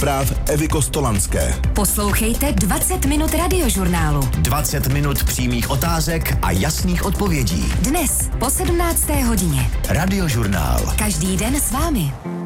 zpráv Evy Kostolanské. Poslouchejte 20 minut radiožurnálu. 20 minut přímých otázek a jasných odpovědí. Dnes po 17. hodině. Radiožurnál. Každý den s vámi.